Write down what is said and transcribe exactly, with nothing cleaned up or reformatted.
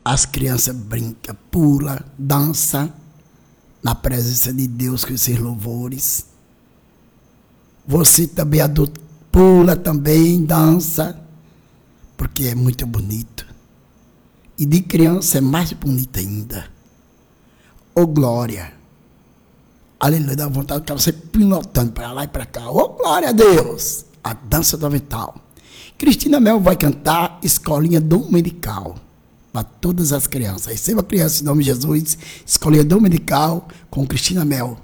As crianças brincam, pulam, dançam na presença de Deus com esses louvores. Você também, adulto, pula também, dança, porque é muito bonito. E de criança é mais bonito ainda. Ô glória! Aleluia, dá vontade de ficar você pilotando para lá e para cá. Ô glória a Deus! A dança do avental. Cristina Mel vai cantar Escolinha Dominical para todas as crianças. Receba a criança em nome de Jesus. Escolinha Dominical com Cristina Mel.